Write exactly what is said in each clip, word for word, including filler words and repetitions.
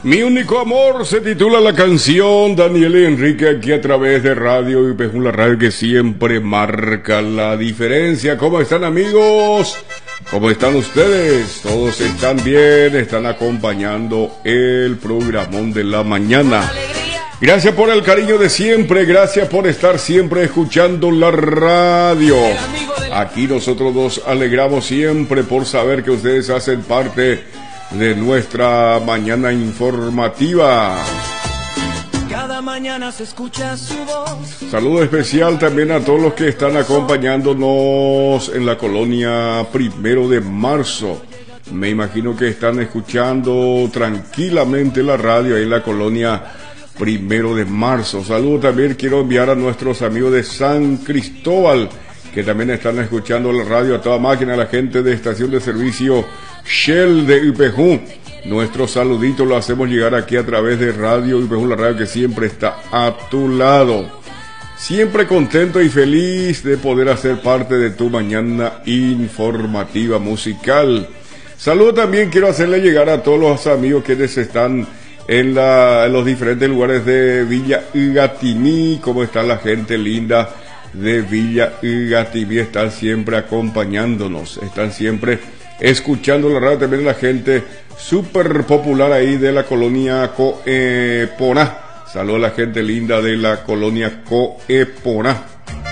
Mi único amor se titula la canción. Daniel y Enrique aquí a través de Radio Ipejún, la radio que siempre marca la diferencia. ¿Cómo están, amigos? ¿Cómo están ustedes? Todos están bien, están acompañando el programón de la mañana. Gracias por el cariño de siempre, gracias por estar siempre escuchando la radio. Aquí nosotros nos alegramos siempre por saber que ustedes hacen parte de nuestra mañana informativa. Cada mañana se escucha su voz. Saludo especial también a todos los que están acompañándonos en la colonia Primero de Marzo. Me imagino que están escuchando tranquilamente la radio ahí en la colonia Primero de Marzo. Saludo también quiero enviar a nuestros amigos de San Cristóbal, que también están escuchando la radio a toda máquina, a la gente de estación de servicio Shell de Ipejún. Nuestro saludito lo hacemos llegar aquí a través de Radio Ipejún, la radio que siempre está a tu lado. Siempre contento y feliz de poder hacer parte de tu mañana informativa musical. Saludo también quiero hacerle llegar a todos los amigos que están en, la, en los diferentes lugares de Villa Igatimí. Cómo está la gente linda de Villa Igatimí, están siempre acompañándonos, están siempre escuchando la radio. También la gente súper popular ahí de la colonia Coeponá. Saludos a la gente linda de la colonia Coeponá.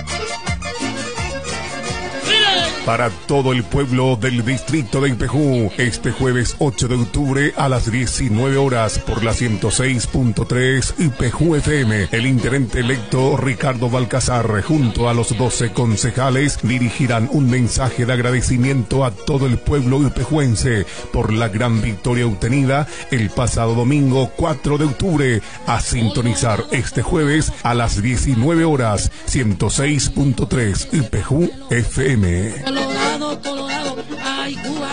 Para todo el pueblo del distrito de Ipejún, este jueves ocho de octubre a las diecinueve horas por la ciento seis punto tres Ipejún F M, el intendente electo Ricardo Balcazar junto a los doce concejales dirigirán un mensaje de agradecimiento a todo el pueblo ipejuense por la gran victoria obtenida el pasado domingo cuatro de octubre. A sintonizar este jueves a las diecinueve horas, ciento seis punto tres Ipejún F M. Colorado, Colorado, ay,